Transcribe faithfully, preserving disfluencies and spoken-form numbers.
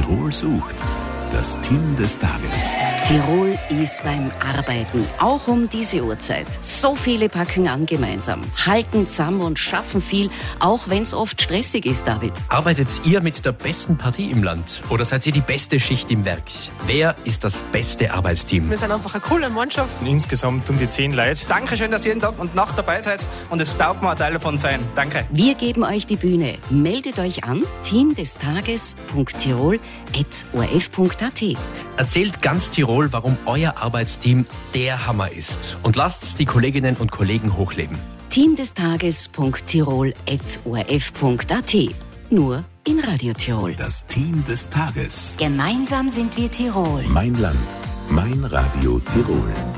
Tirol sucht. Das Team des Tages. Tirol ist beim Arbeiten, auch um diese Uhrzeit. So viele packen an gemeinsam, halten zusammen und schaffen viel, auch wenn es oft stressig ist, David. Arbeitet ihr mit der besten Partie im Land oder seid ihr die beste Schicht im Werk? Wer ist das beste Arbeitsteam? Wir sind einfach eine coole Mannschaft. Insgesamt um die zehn Leute. Dankeschön, dass ihr jeden Tag und Nacht dabei seid und es taugt mir ein Teil davon sein. Danke. Wir geben euch die Bühne. Meldet euch an, teamdestages punkt tirol at o r f punkt a t. Erzählt ganz Tirol, warum euer Arbeitsteam der Hammer ist. Und lasst die Kolleginnen und Kollegen hochleben. teamdestages punkt tirol at o r f punkt a t. Nur in Radio Tirol. Das Team des Tages. Gemeinsam sind wir Tirol. Mein Land, mein Radio Tirol.